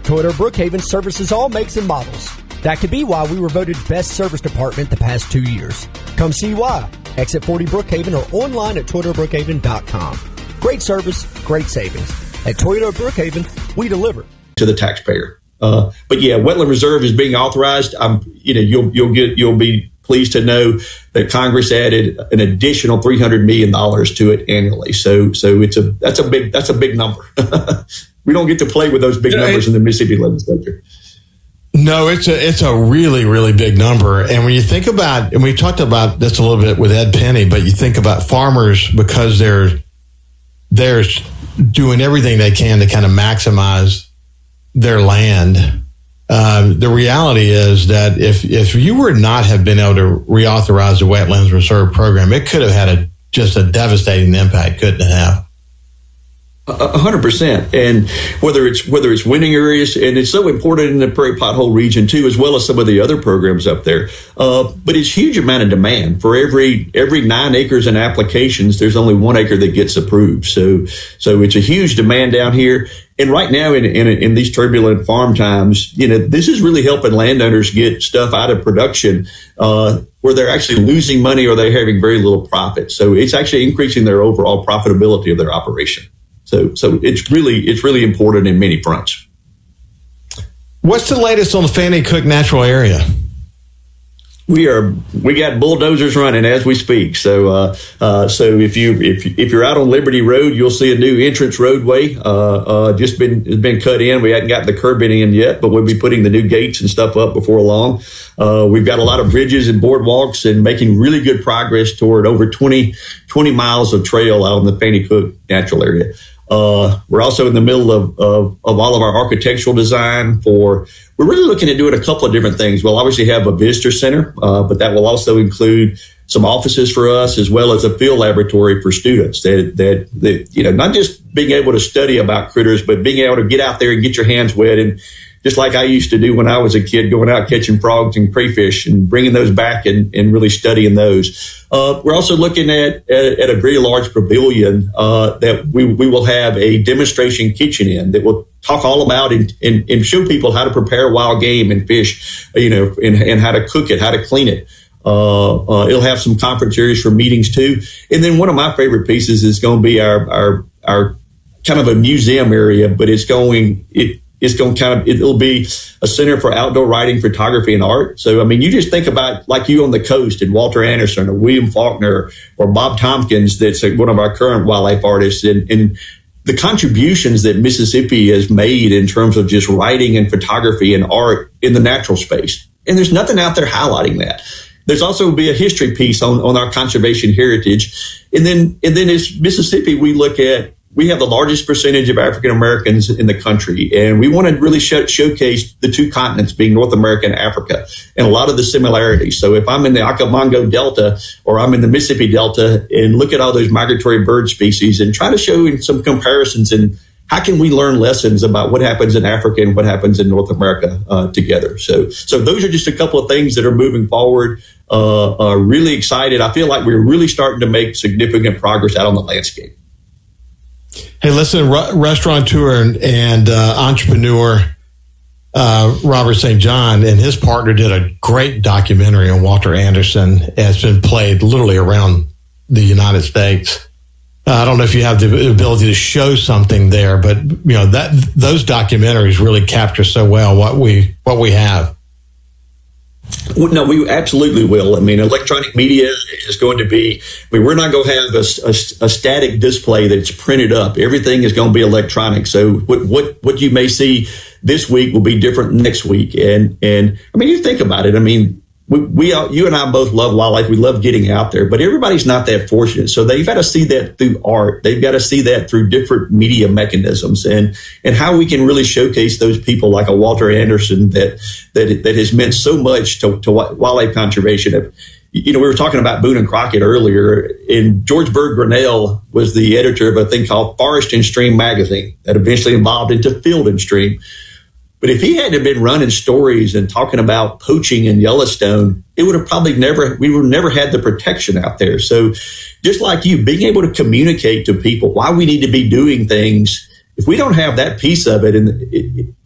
Toyota Brookhaven services all makes and models. That could be why we were voted best service department the past 2 years. Come see why. Exit 40 Brookhaven or online at ToyotaBrookhaven.com. Great service, great savings. At Toyota Brookhaven, we deliver to the taxpayer. But yeah, wetland reserve is being authorized. You'll be pleased to know that Congress added an additional $300 million to it annually. So that's a big number. We don't get to play with those big numbers in the Mississippi legislature. No, it's a really, really big number. And when you think about, and we talked about this a little bit with Ed Penny, but you think about farmers because they're doing everything they can to kind of maximize their land. The reality is that if you were not have been able to reauthorize the Wetlands Reserve Program, it could have had just a devastating impact, couldn't it have? 100%. And whether it's winning areas, and it's so important in the Prairie Pothole region too, as well as some of the other programs up there. But it's huge amount of demand. For every 9 acres in applications, there's only 1 acre that gets approved. So it's a huge demand down here. And right now in these turbulent farm times, this is really helping landowners get stuff out of production, where they're actually losing money or they're having very little profit. So it's actually increasing their overall profitability of their operation. So it's really important in many fronts. What's the latest on the Fannie Cook Natural Area? We got bulldozers running as we speak. So if you're out on Liberty Road, you'll see a new entrance roadway. Just been cut in. We hadn't got the curbing in yet, but we'll be putting the new gates and stuff up before long. We've got a lot of bridges and boardwalks and making really good progress toward over 20 miles of trail out in the Fannie Cook Natural Area. We're also in the middle of all of our architectural design we're really looking at doing a couple of different things. We'll obviously have a visitor center, but that will also include some offices for us as well as a field laboratory for students that not just being able to study about critters, but being able to get out there and get your hands wet. And just like I used to do when I was a kid, going out catching frogs and crayfish and bringing those back and really studying those. We're also looking at a very large pavilion that we will have a demonstration kitchen in that will talk all about and show people how to prepare wild game and fish, and how to cook it, how to clean it. It'll have some conference areas for meetings too. And then one of my favorite pieces is going to be our kind of a museum area, but it'll be a center for outdoor writing, photography, and art. So, I mean, you just think about like you on the coast and Walter Anderson or William Faulkner or Bob Tompkins, that's one of our current wildlife artists, and the contributions that Mississippi has made in terms of just writing and photography and art in the natural space. And there's nothing out there highlighting that. There's also be a history piece on our conservation heritage. And then as Mississippi, we have the largest percentage of African Americans in the country, and we want to really showcase the two continents, being North America and Africa, and a lot of the similarities. So if I'm in the Okavango Delta or I'm in the Mississippi Delta and look at all those migratory bird species and try to show some comparisons and how can we learn lessons about what happens in Africa and what happens in North America together. So those are just a couple of things that are moving forward. Really excited. I feel like we're really starting to make significant progress out on the landscape. Hey, listen, restaurateur and entrepreneur Robert St. John and his partner did a great documentary on Walter Anderson. It's been played literally around the United States. I don't know if you have the ability to show something there, but those documentaries really capture so well what we have. No, we absolutely will. I mean, electronic media is going to be, we're not going to have a static display that's printed up. Everything is going to be electronic. So what you may see this week will be different next week. And I mean, you think about it. I mean, you and I both love wildlife. We love getting out there, but everybody's not that fortunate. So they've got to see that through art. They've got to see that through different media mechanisms and how we can really showcase those people like a Walter Anderson that has meant so much to wildlife conservation. We were talking about Boone and Crockett earlier, and George Bird Grinnell was the editor of a thing called Forest and Stream magazine that eventually evolved into Field and Stream. But if he hadn't been running stories and talking about poaching in Yellowstone, we would have never had the protection out there. So just like you, being able to communicate to people why we need to be doing things, if we don't have that piece of it, and